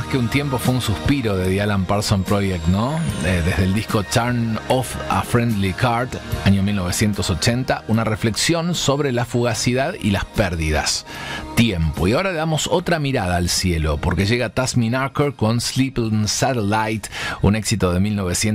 Más que un tiempo fue un suspiro de The Alan Parsons Project, ¿no? Desde el disco Turn Off a Friendly Card, año 1980, una reflexión sobre la fugacidad y las pérdidas. Tiempo. Y ahora le damos otra mirada al cielo, porque llega Tasmin Archer con Sleeping Satellite, un éxito de 1980.